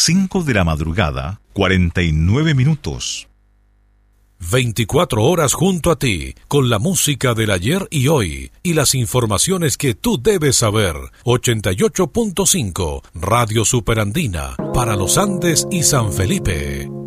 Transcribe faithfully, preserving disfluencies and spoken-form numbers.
cinco de la madrugada, cuarenta y nueve minutos. veinticuatro horas junto a ti, con la música del ayer y hoy, y las informaciones que tú debes saber. ochenta y ocho punto cinco, Radio Superandina, para los Andes y San Felipe.